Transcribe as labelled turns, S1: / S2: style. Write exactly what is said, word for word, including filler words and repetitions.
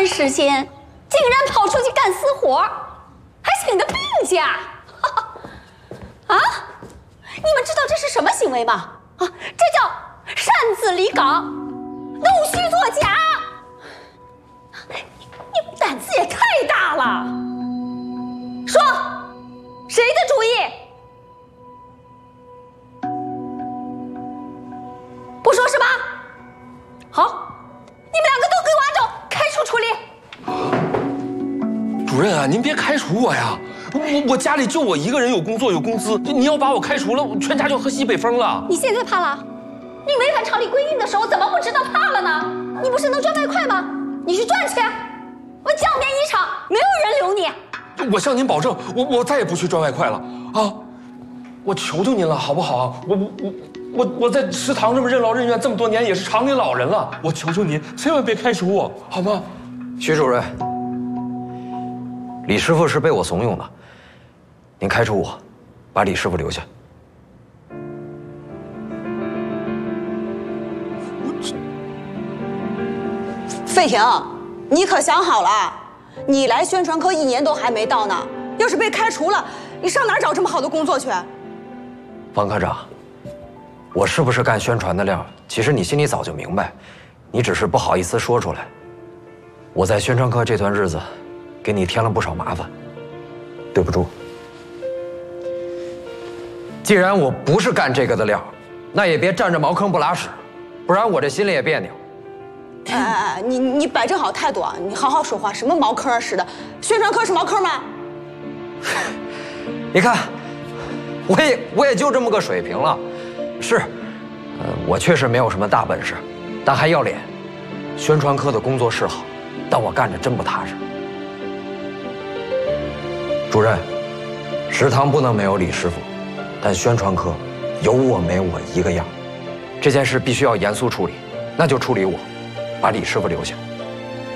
S1: 段时间竟然跑出去干私活，还请的病假，啊！你们知道这是什么行为吗？啊，这叫擅自离岗，弄虚作假。你们胆子也太大了！说，谁的主意？不说是吧？好，你们两个都给我按照开除处理。
S2: 主任啊，您别开除我呀！我我家里就我一个人有工作有工资，你要把我开除了，全家就喝西北风了。
S1: 你现在怕了？你违反厂里规定的时候，怎么不知道怕了呢？你不是能赚外快吗？你去赚去！我降编一场，没有人留你。
S2: 我向您保证，我我再也不去赚外快了啊！我求求您了，好不好？我我我我我在食堂这么任劳任怨这么多年，也是厂里老人了。我求求您，千万别开除我，好吗？
S3: 徐主任，李师傅是被我怂恿的，您开除我，把李师傅留下。
S4: 费婷，你可想好了？你来宣传科一年都还没到呢，要是被开除了，你上哪儿找这么好的工作去？
S3: 王科长，我是不是干宣传的料？其实你心里早就明白，你只是不好意思说出来。我在宣传科这段日子，给你添了不少麻烦，对不住。既然我不是干这个的料，那也别占着茅坑不拉屎，不然我这心里也别扭。
S4: 哎哎哎，你你摆正好态度啊！你好好说话，什么茅坑似的？宣传科是茅坑吗？
S3: 你看，我也我也就这么个水平了，是，呃，我确实没有什么大本事，但还要脸。宣传科的工作是好，但我干着真不踏实。主任，食堂不能没有李师傅，但宣传科有我没我一个样。这件事必须要严肃处理，那就处理我，把李师傅留下。